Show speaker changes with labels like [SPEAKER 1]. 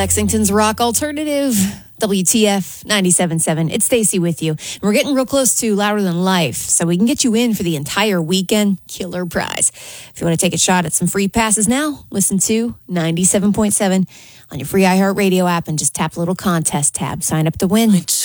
[SPEAKER 1] Lexington's Rock Alternative, WTF 97.7. It's Stacy with you. We're getting real close to Louder Than Life, so we can get you in for the entire weekend. Killer prize. If you want to take a shot at some free passes now, listen to 97.7 on your free iHeartRadio app and just tap the little contest tab. Sign up to win.